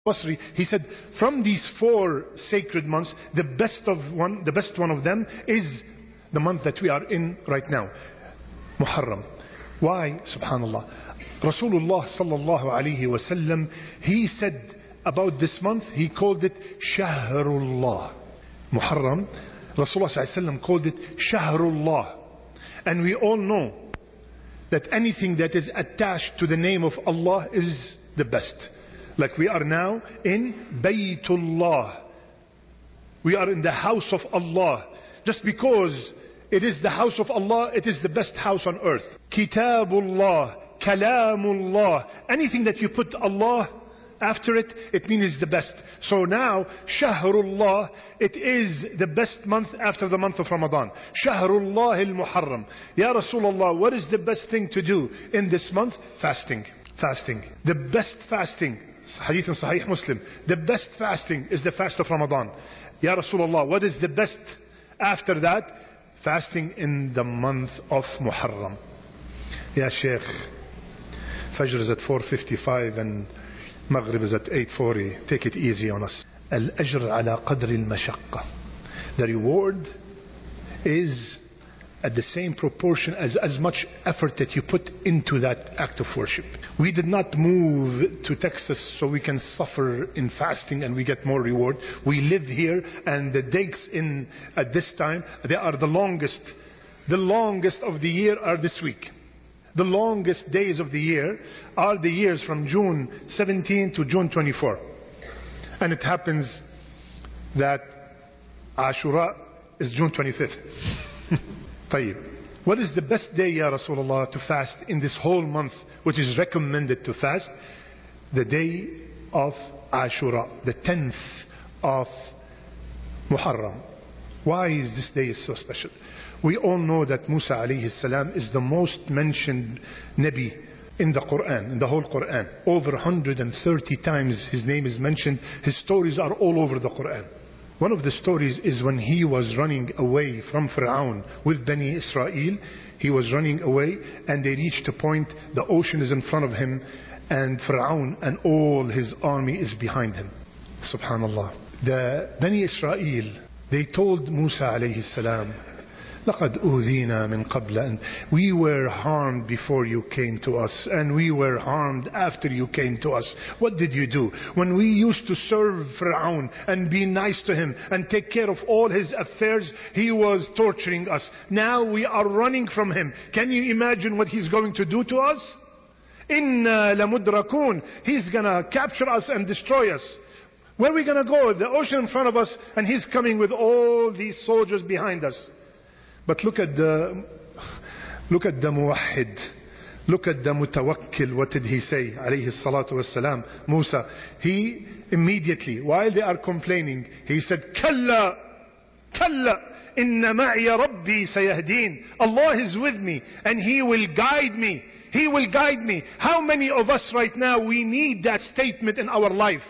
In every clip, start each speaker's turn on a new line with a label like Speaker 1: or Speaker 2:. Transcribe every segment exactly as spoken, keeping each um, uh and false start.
Speaker 1: Basri, he said, from these four sacred months, the best of one, the best one of them is the month that we are in right now, Muharram. Why? Subhanallah. Rasulullah sallallahu alaihi wasallam, he said about this month, he called it Shahrullah. Muharram, Rasulullah sallallahu alaihi wasallam called it Shahrullah. And we all know that anything that is attached to the name of Allah is the best. Like we are now in Baytullah. We are in the house of Allah. Just because it is the house of Allah, it is the best house on earth. Kitabullah, Kalamullah. Anything that you put Allah after it, it means the best. So now, Shahrullah, it is the best month after the month of Ramadan. Shahrullah al-Muharram. Ya Rasulullah, what is the best thing to do in this month? Fasting. Fasting. The best fasting. Hadith in Sahih Muslim. The best fasting is the fast of Ramadan. Ya Rasulullah, what is the best after that? Fasting in the month of Muharram. Ya Shaykh, Fajr is at four fifty-five and Maghrib is at eight forty. Take it easy on us. Al-ajr ala qadri al-mashaqqa. The reward is at the same proportion as as much effort that you put into that act of worship. We did not move to Texas so we can suffer in fasting and we get more reward. We live here, and the dates in at this time, they are the longest. The longest of the year are this week. The longest days of the year are the years from June seventeenth to June twenty-fourth. And it happens that Ashura is June twenty-fifth. طيب. What is the best day, Ya Rasulullah, to fast in this whole month, which is recommended to fast? The day of Ashura, the tenth of Muharram. Why is this day so special? We all know that Musa alayhi salam is the most mentioned Nabi in the Quran, in the whole Quran. Over one hundred thirty times his name is mentioned. His stories are all over the Quran. One of the stories is when he was running away from Fir'aun with Bani Israel. He was running away and they reached a point, the ocean is in front of him and Fir'aun and all his army is behind him. Subhanallah. The Bani Israel, they told Musa alayhi salam, لَقَدْ أُوذِينَا مِنْ قَبْلَ أَنْ We were harmed before you came to us, and we were harmed after you came to us. What did you do? When we used to serve Fir'aun and be nice to him and take care of all his affairs, he was torturing us. Now we are running from him. Can you imagine what he's going to do to us? إِنَّا لَمُدْرَكُونَ He's gonna capture us and destroy us. Where are we gonna go? The ocean in front of us, and he's coming with all these soldiers behind us. But look at the look at the muwahhid, look at the mutawakkil. What did he say? Alayhi salatu wassalam. Musa, he immediately, while they are complaining, he said, Kalla, Kalla, inna ma'iya rabbi sayahdeen. Allah is with me and he will guide me. He will guide me. How many of us right now, we need that statement in our life?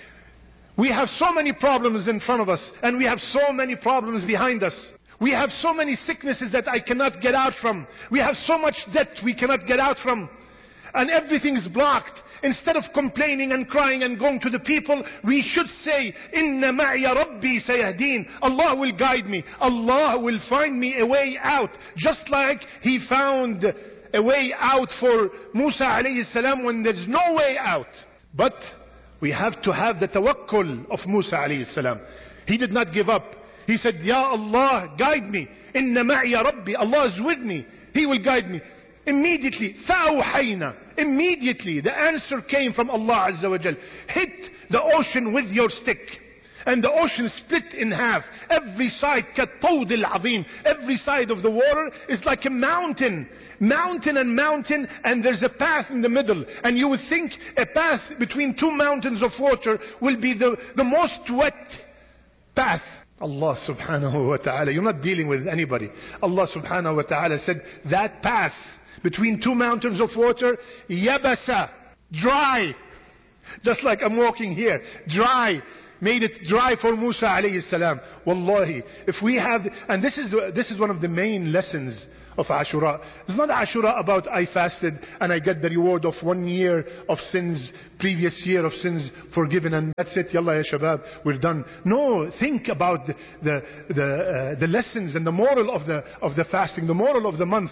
Speaker 1: We have so many problems in front of us and we have so many problems behind us. We have so many sicknesses that I cannot get out from. We have so much debt we cannot get out from. And everything is blocked. Instead of complaining and crying and going to the people, we should say, Inna ma'iya rabbi sayahdeen. Allah will guide me. Allah will find me a way out. Just like He found a way out for Musa alayhi salam when there's no way out. But we have to have the tawakkul of Musa alayhi salam. He did not give up. He said, Ya Allah, guide me. Inna ma'iya rabbi. Allah is with me. He will guide me. Immediately, فَأَوْحَيْنَا Immediately, the answer came from Allah Azza wa Jal. Hit the ocean with your stick. And the ocean split in half. Every side, كَالطَّوْدِ الْعَظِيمِ Every side of the water is like a mountain. Mountain and mountain, and there's a path in the middle. And you would think a path between two mountains of water will be the, the most wet path. Allah subhanahu wa ta'ala, you're not dealing with anybody. Allah subhanahu wa ta'ala said that path between two mountains of water, yabasa, dry. Just like I'm walking here, dry. made it dry for Musa alayhi salam. Wallahi, if we have, and this is, this is one of the main lessons of Ashura. It's not Ashura about I fasted and I get the reward of one year of sins, previous year of sins forgiven, and that's it, yalla ya shabab, we're done. No, think about the, the, the, uh, the lessons and the moral of the, of the fasting, the moral of the month.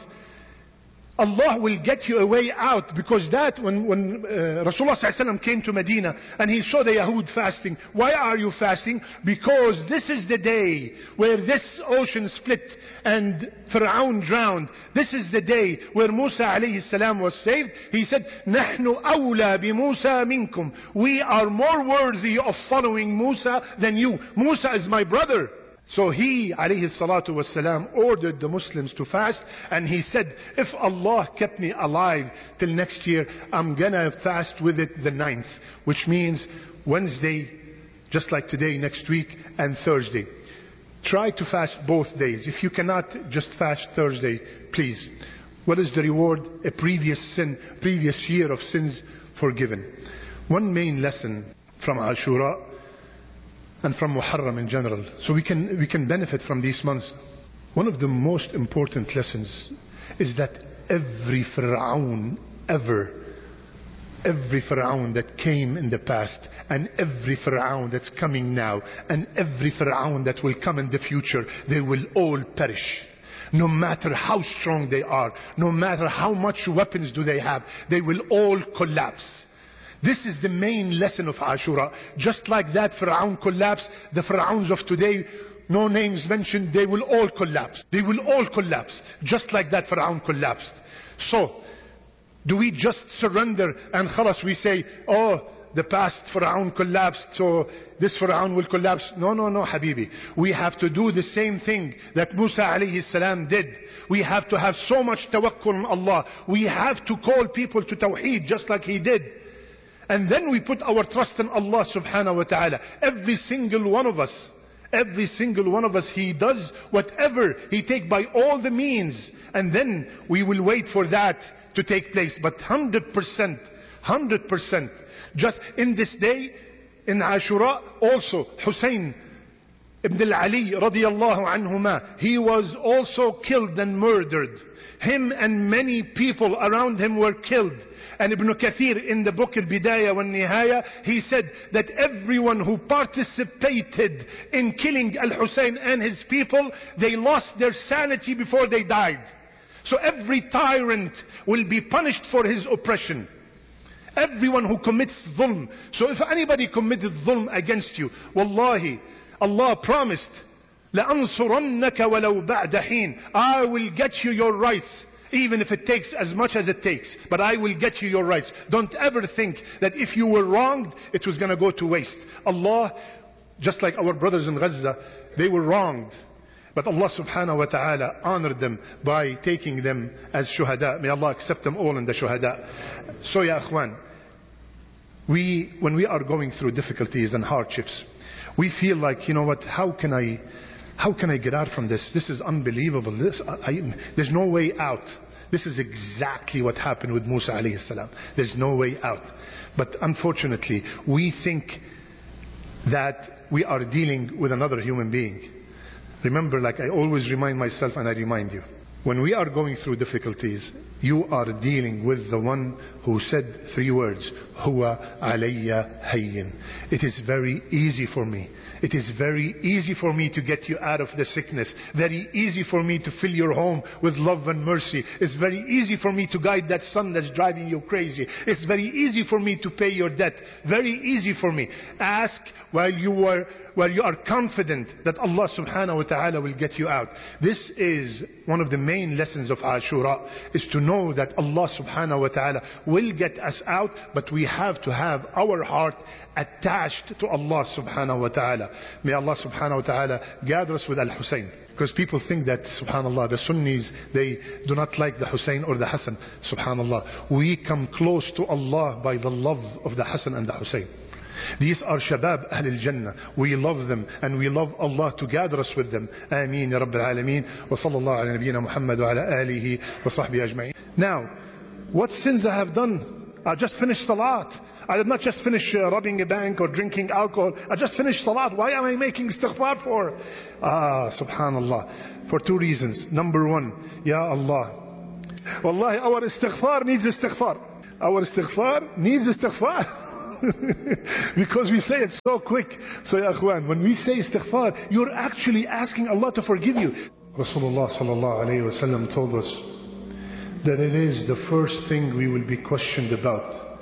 Speaker 1: Allah will get you a way out, because that when, when uh, Rasulullah sallallahu alaihi wasallam came to Medina and he saw the Yahud fasting. Why are you fasting? Because this is the day where this ocean split and Fir'aun drowned. This is the day where Musa alayhi salam was saved. He said, "Nahnu awla bi Musa minkum." We are more worthy of following Musa than you. Musa is my brother. So he, alayhi salatu wasalam, ordered the Muslims to fast, and he said, if Allah kept me alive till next year, I'm gonna fast with it the ninth, which means Wednesday, just like today, next week, and Thursday. Try to fast both days. If you cannot, just fast Thursday, please. What is the reward? A previous sin, previous year of sins forgiven. One main lesson from Ashura and from Muharram in general, so we can, we can benefit from these months. One of the most important lessons is that every Fir'aun ever, every Fir'aun that came in the past, and every Fir'aun that's coming now, and every Fir'aun that will come in the future, they will all perish. No matter how strong they are, no matter how much weapons do they have, they will all collapse. This is the main lesson of Ashura. Just like that Fir'aun collapsed, the Fir'auns of today, no names mentioned, they will all collapse. They will all collapse. Just like that Fir'aun collapsed. So, do we just surrender and khalas, we say, oh, the past Fir'aun collapsed, so this Fir'aun will collapse? No, no, no, Habibi. We have to do the same thing that Musa alayhi salam did. We have to have so much tawakkul on Allah. We have to call people to Tawheed just like he did. And then we put our trust in Allah subhanahu wa ta'ala. Every single one of us, every single one of us, he does whatever he take by all the means. And then we will wait for that to take place. But one hundred percent, one hundred percent, just in this day, in Ashura, also Hussein ibn al-Ali radiyallahu anhuma, he was also killed and murdered. Him and many people around him were killed. And Ibn Kathir in the book Al-Bidayah wa Nihaya, he said that everyone who participated in killing Al-Hussein and his people, they lost their sanity before they died. So every tyrant will be punished for his oppression. Everyone who commits dhulm. So if anybody committed dhulm against you, wallahi, Allah promised, لَأَنصُرَنَّكَ وَلَوْ بَعْدَ حِينٍ. I will get you your rights, even if it takes as much as it takes. But I will get you your rights. Don't ever think that if you were wronged, it was going to go to waste. Allah, just like our brothers in Gaza, they were wronged. But Allah subhanahu wa ta'ala honored them by taking them as shuhada. May Allah accept them all in the shuhada. So ya akhwan, we, when we are going through difficulties and hardships, we feel like, you know what, how can I, how can I get out from this? This is unbelievable. This, I, there's no way out. This is exactly what happened with Musa alayhi salam. There's no way out. But unfortunately, we think that we are dealing with another human being. Remember, like I always remind myself and I remind you, when we are going through difficulties, you are dealing with the one who said three words, Huwa alayya hayyin. It is very easy for me. It is very easy for me to get you out of the sickness. Very easy for me to fill your home with love and mercy. It's very easy for me to guide that son that's driving you crazy. It's very easy for me to pay your debt. Very easy for me. Ask while you were where you are confident that Allah subhanahu wa ta'ala will get you out. This is one of the main lessons of Ashura, is to know that Allah subhanahu wa ta'ala will get us out, but we have to have our heart attached to Allah subhanahu wa ta'ala. May Allah subhanahu wa ta'ala gather us with Al-Hussein. Because people think that, subhanallah, the Sunnis, they do not like the Hussein or the Hassan. Subhanallah. We come close to Allah by the love of the Hassan and the Hussein. These are Shabab Ahl al-Jannah. We love them and we love Allah to gather us with them. Ameen ya Rabbil Alameen. Wa sallallahu ala nabiyyina Muhammad wa ala alihi wa sahbihi ajma'in. Now, what sins I have done? I just finished Salat. I did not just finish uh, robbing a bank or drinking alcohol. I just finished salat. Why am I making istighfar for? Ah, subhanallah. For two reasons. Number one, Ya Allah. Wallahi, our istighfar needs istighfar. Our istighfar needs istighfar. Because we say it so quick. So ya akhwan, when we say istighfar, you're actually asking Allah to forgive you. Rasulullah sallallahu alayhi wa sallam told us that it is the first thing we will be questioned about.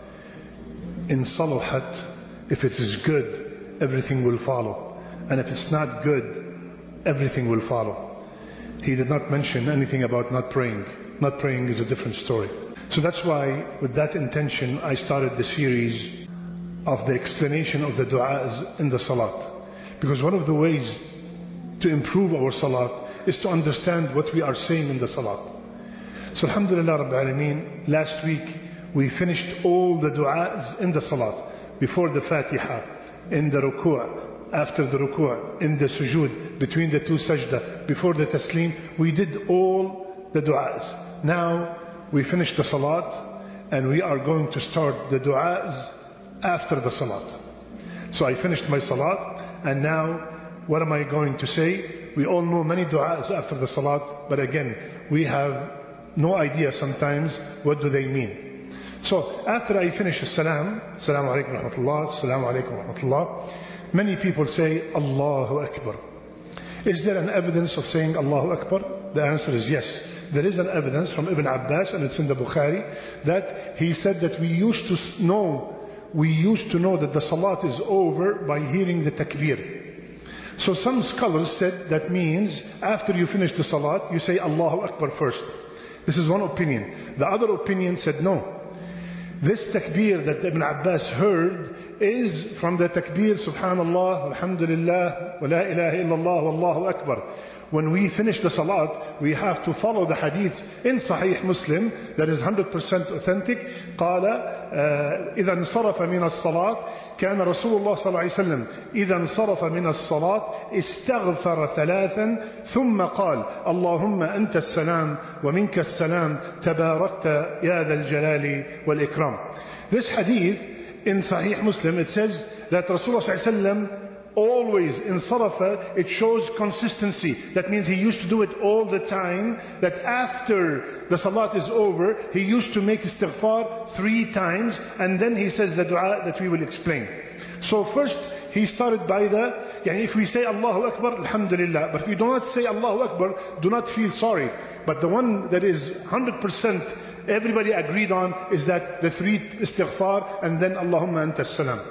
Speaker 1: In salahat, if it is good, everything will follow. And if it's not good, everything will follow. He did not mention anything about not praying. Not praying is a different story. So that's why, with that intention, I started the series of the explanation of the du'as in the salat. Because one of the ways to improve our salat is to understand what we are saying in the salat. So alhamdulillah Rabbil Alameen, last week we finished all the du'as in the salat. Before the Fatiha, in the ruku', after the ruku', in the sujood, between the two sajda, before the taslim, we did all the du'as. Now we finished the salat and we are going to start the du'as after the salat. So I finished my salat, and now what am I going to say? We all know many du'as after the salat, but again, we have no idea sometimes what do they mean. So after I finish as-salam, Assalamu alaikum wa rahmatullah, Assalamu alaikum wa rahmatullah, many people say Allahu Akbar. Is there an evidence of saying Allahu Akbar? The answer is yes. There is an evidence from Ibn Abbas, and it's in the Bukhari, that he said that we used to know We used to know that the salat is over by hearing the takbir. So some scholars said that means after you finish the salat, you say Allahu Akbar first. This is one opinion. The other opinion said no. This takbir that Ibn Abbas heard is from the takbir Subhanallah, Alhamdulillah, wa la ilaha illallah, wallahu Akbar. When we finish the salat, we have to follow the hadith in Sahih Muslim that is one hundred percent authentic. قال إذا انصرف من الصلاة كان رسول الله صلى الله عليه وسلم إذا انصرف من الصلاة استغفر ثلاثا ثم قال اللهم أنت السلام ومنك السلام تباركت يا ذا الجلال والإكرام. This hadith in Sahih Muslim, it says that Rasulullah صلى الله عليه وسلم always in sarafa, it shows consistency. That means he used to do it all the time, that after the salat is over, he used to make istighfar three times, and then he says the dua that we will explain. So first, he started by the, yani if we say Allahu Akbar, Alhamdulillah, but if we do not say Allahu Akbar, do not feel sorry. But the one that is one hundred percent everybody agreed on is that the three istighfar, and then Allahumma anta salam.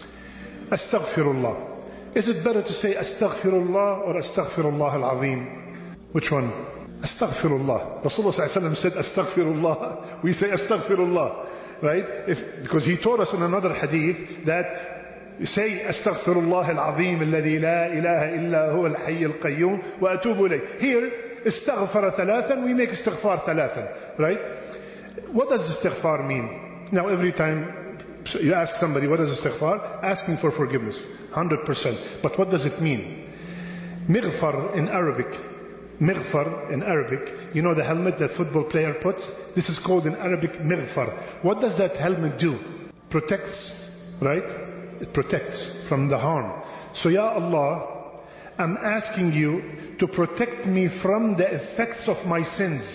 Speaker 1: Astaghfirullah. Is it better to say Astaghfirullah or Astaghfirullah al-Azim? Which one? Astaghfirullah. Rasulullah sallallahu alaihi wasallam said Astaghfirullah. We say Astaghfirullah, right? If, because he taught us in another hadith that you say Astaghfirullah al-Azim alladhi la ilaha illa huwa al-hayy al-qayyum wa atubu ilayh. Here, Istaghfara thalathan, we make Istighfar thalathan, right? What does Istighfar mean? Now every time you ask somebody, what is Istighfar? Asking for forgiveness. one hundred percent. But what does it mean? Mighfar in Arabic. Mighfar in Arabic. You know the helmet that football player puts? This is called in Arabic Mighfar. What does that helmet do? Protects, right? It protects from the harm. So Ya Allah, I'm asking you to protect me from the effects of my sins.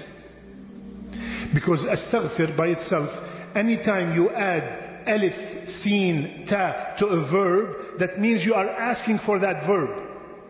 Speaker 1: Because astaghfir by itself, anytime you add alif, sin, ta to a verb, that means you are asking for that verb.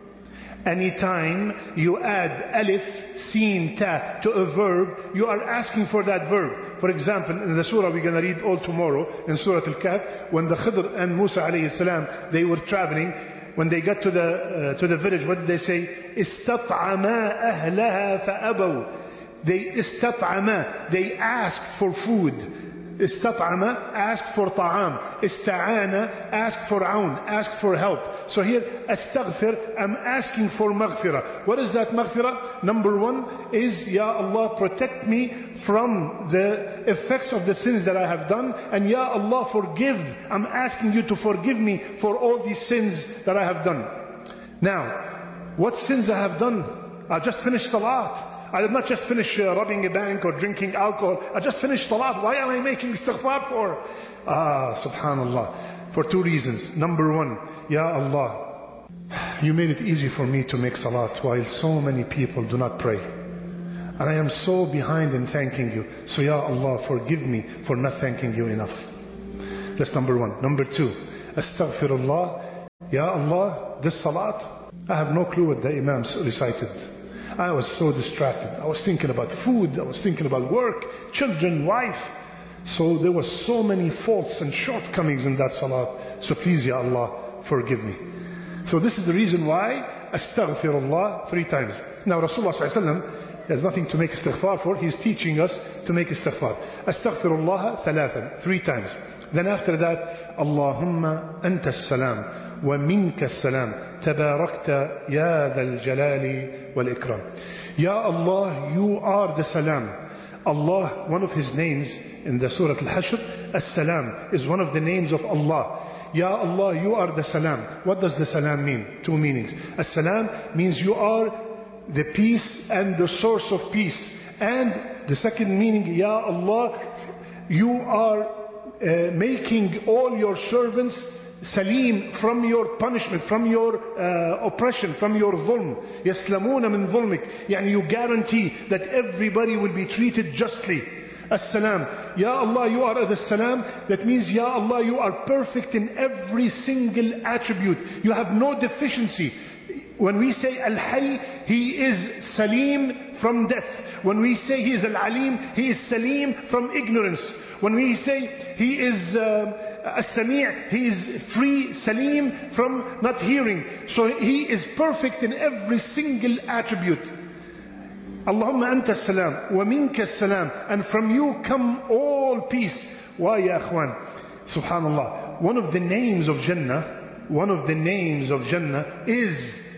Speaker 1: Anytime you add alif, sin, ta to a verb, you are asking for that verb. For example, in the surah we're going to read all tomorrow, in Surah Al-Kahf, when the Khidr and Musa alayhi salam, they were traveling, when they got to the, uh, to the village, what did they say? إِسْتَطْعَمَا أَهْلَهَا فَأَبَوْا. They istat'ama, they asked for food. Istat'ama, asked for ta'am. Ista'ana, asked for aun, asked for help. So here, astaghfir, I'm asking for maghfirah. What is that maghfirah? Number one is, Ya Allah, protect me from the effects of the sins that I have done. And Ya Allah, forgive. I'm asking you to forgive me for all these sins that I have done. Now, what sins I have done? I just finished salat. I did not just finish uh, robbing a bank or drinking alcohol. I just finished salat. Why am I making istighfar for? Ah, subhanallah. For two reasons. Number one, Ya Allah, you made it easy for me to make salat while so many people do not pray. And I am so behind in thanking you. So Ya Allah, forgive me for not thanking you enough. That's number one. Number two, astaghfirullah. Ya Allah, this salat, I have no clue what the Imam recited. I was so distracted. I was thinking about food. I was thinking about work, children, wife. So there was so many faults and shortcomings in that salat. So please, Ya Allah, forgive me. So this is the reason why astaghfirullah three times. Now Rasulullah sallallahu alaihi wasallam has nothing to make istighfar for. He's teaching us to make istighfar. Astaghfirullah thalathan, three times. Then after that, Allahumma anta as-salam wa minka as-salam tabarakta ya dhal jalali wal ikram. Ya Allah, you are the salam. Allah, one of his names in the Surah Al-Hashr, As-Salam is one of the names of Allah. Ya Allah, you are the salam. What does the salam mean? Two meanings. As-Salam means you are the peace and the source of peace. And the second meaning, Ya Allah, you are uh, making all your servants salim from your punishment, from your uh, oppression, from your dhulm. Yaslamuna min dhulmik. Yani you guarantee that everybody will be treated justly. As-Salam. Ya Allah, you are the Salam. That means, Ya Allah, you are perfect in every single attribute. You have no deficiency. When we say Al-Hayy, He is Salim from death. When we say He is Al-Alim, He is Salim from ignorance. When we say He is uh, As-Sami', He is free, Salim from not hearing. So He is perfect in every single attribute. Allahumma anta as-salam wa minka as-salam, and from you come all peace. Why, ya akhwan? Subhanallah. One of the names of Jannah, one of the names of Jannah is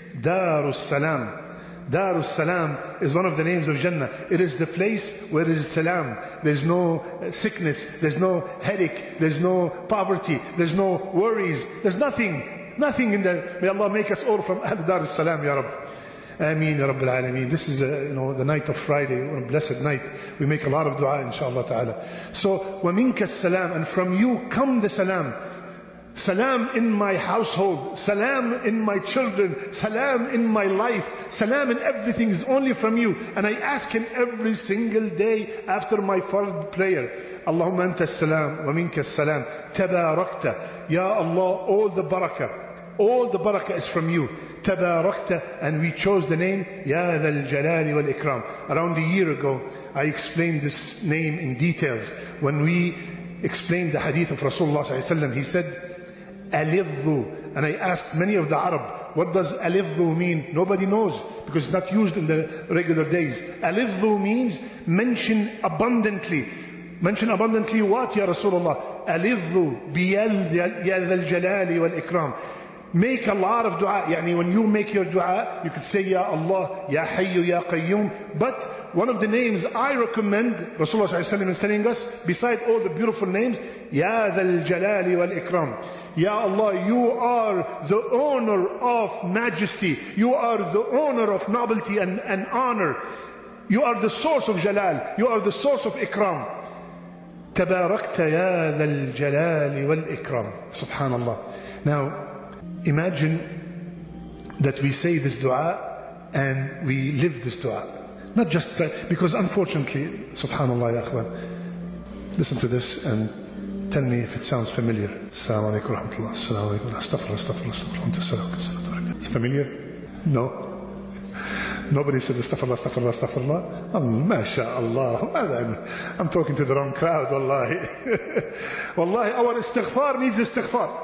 Speaker 1: Darus Salam. Darus Salam is one of the names of Jannah. It is the place where there is salam. There's no sickness, there's no headache, there's no poverty, there's no worries, there's nothing, nothing in there. May Allah make us all from Ahl Darus Salam, Ya Rabb. Ameen, Ya Rabbil Alameen. This is uh, you know, the night of Friday, a blessed night. We make a lot of dua, inshallah ta'ala. So, وَمِنْكَ السَّلَامِ, and from you come the salam. Salam in my household, salam in my children, salam in my life, salam in everything is only from you. And I ask Him every single day after my fard prayer. Allahumma anta as-salam wa minka as-salam tabarakta. Ya Allah, all the barakah, all the barakah is from you. Tabarakta, and we chose the name Ya Dhal Jalali wal Ikram. Around a year ago, I explained this name in details. When we explained the hadith of Rasulullah sallallahu alaihi wasallam, he said, Alidhu. And I asked many of the Arab, what does Alidhu mean? Nobody knows, because it's not used in the regular days. Alidhu means mention abundantly. Mention abundantly what, Ya Rasulullah? Alidhu biyal Ya Dhal Jalali wal Ikram. Make a lot of dua. Yani when you make your dua, you could say Ya Allah, Ya Hayyu, Ya Qayyum. But one of the names I recommend, Rasulullah sallallahu alaihi wasallam is telling us, beside all the beautiful names, Ya Dhal Jalali wal Ikram. Ya Allah, you are the owner of majesty. You are the owner of nobility and, and honor. You are the source of Jalal. You are the source of Ikram. Tabarakta ya dhal jalali wal Ikram. Subhanallah. Now, imagine that we say this dua and we live this dua. Not just that, because unfortunately, subhanallah ya akhwan, listen to this and tell me if it sounds familiar. Assalamu alaikum wa rahmatullah. Assalamu alaikum. Astaghfirullah, astaghfirullah, astaghfirullah. It's familiar? No. Nobody said astaghfirullah, astaghfirullah, astaghfirullah. Oh, mashallah. I'm talking to the wrong crowd, wallahi. Wallahi, our istighfar needs istighfar.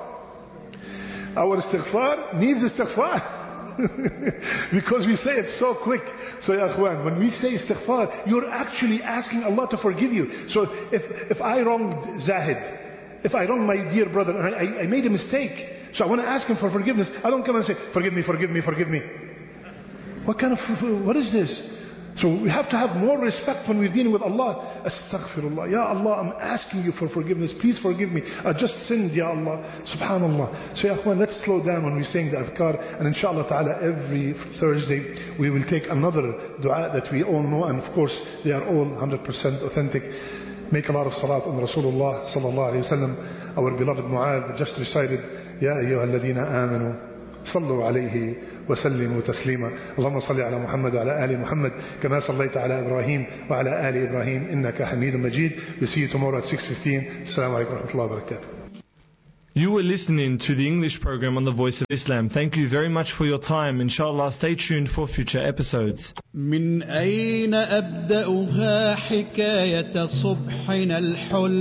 Speaker 1: Our istighfar needs istighfar. Because we say it so quick. So ya akhwan, when we say istighfar, you're actually asking Allah to forgive you. So if, if I wronged Zahid, if I wronged my dear brother, and I, I made a mistake, so I want to ask him for forgiveness, I don't come and say, forgive me, forgive me, forgive me. What kind of, what is this? So we have to have more respect when we're dealing with Allah. Astaghfirullah. Ya Allah, I'm asking you for forgiveness. Please forgive me. I just sinned, Ya Allah. Subhanallah. So ya akhwan, let's slow down when we're saying the adhkar. And inshallah ta'ala, every Thursday, we will take another dua that we all know. And of course, they are all one hundred percent authentic. Make a lot of salat on Rasulullah sallallahu alayhi wa sallam. Our beloved Mu'adh just recited, Ya ayyuha alladhina amanu. صلوا عليه وسلموا تسليما اللهم صل على محمد وعلى آل محمد كما صليت على إبراهيم وعلى آل إبراهيم إنك حميد مجيد. We'll see you tomorrow at six fifteen. السلام عليكم ورحمة الله وبركاته.
Speaker 2: You were listening to the English program on the Voice of Islam. Thank you very much for your time. Inshallah, stay tuned for future episodes.
Speaker 3: من أين أبدأها حكاية صبحنا الحل